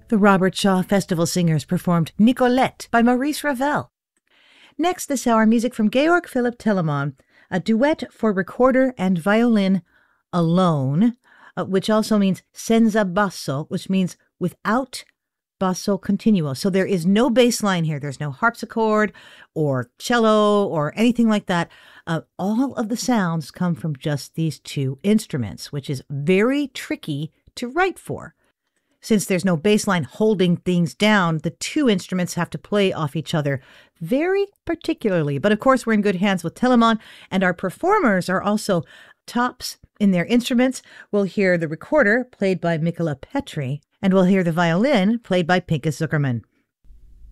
The Robert Shaw Festival Singers performed Nicolette by Maurice Ravel. Next this hour, music from Georg Philipp Telemann, a duet for recorder and violin alone, which also means senza basso, which means without basso continuo. So there is no bass line here. There's no harpsichord or cello or anything like that. All of the sounds come from just these two instruments, which is very tricky to write for. Since there's no bass line holding things down, the two instruments have to play off each other very particularly. But of course, we're in good hands with Telemann, and our performers are also tops in their instruments. We'll hear the recorder played by Mikola Petri, and we'll hear the violin played by Pinchas Zuckerman.